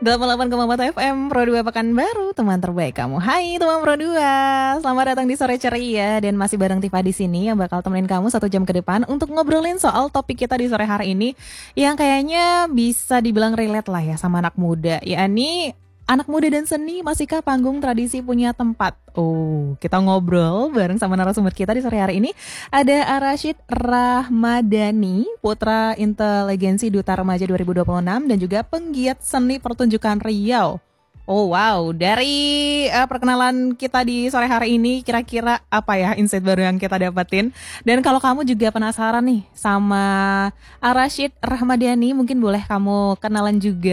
88,4 FM Pro 2 Pekanbaru, teman terbaik kamu. Hai teman Pro 2, selamat datang di Sore Ceria dan masih bareng Tifa di sini yang bakal temenin kamu 1 jam ke depan untuk ngobrolin soal topik kita di sore hari ini yang kayaknya bisa dibilang relate lah ya sama anak muda, yakni anak muda dan seni, masihkah panggung tradisi punya tempat? Oh, kita ngobrol bareng sama narasumber kita di sore hari ini. Ada Arashid Rahmadani, Putra Inteligensi Duta Remaja 2026 dan juga penggiat seni pertunjukan Riau. Oh wow, dari perkenalan kita di sore hari ini, kira-kira apa ya insight baru yang kita dapetin? Dan kalau kamu juga penasaran nih sama Arashid Rahmadani, mungkin boleh kamu kenalan juga